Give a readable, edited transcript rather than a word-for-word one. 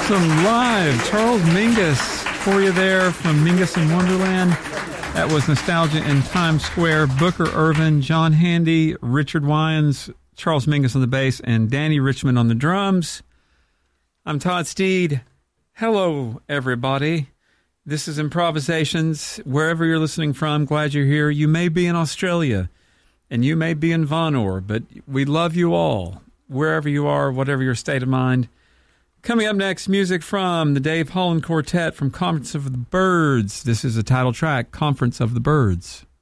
Awesome live Charles Mingus for you there from Mingus in Wonderland. That was Nostalgia in Times Square. Booker Irvin, John Handy, Richard Wyans, Charles Mingus on the bass, and Danny Richmond on the drums. I'm Todd Steed. Hello, everybody. This is Improvisations. Wherever you're listening from, glad you're here. You may be in Australia, and you may be in Vonore, but we love you all, wherever you are, whatever your state of mind. Coming up next, music from the Dave Holland Quartet from Conference of the Birds. This is the title track, Conference of the Birds.